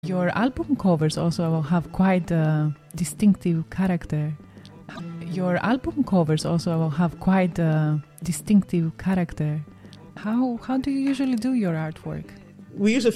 Your album covers also have quite a distinctive character. Your album covers also have quite a distinctive character. How do you usually do your artwork? We use a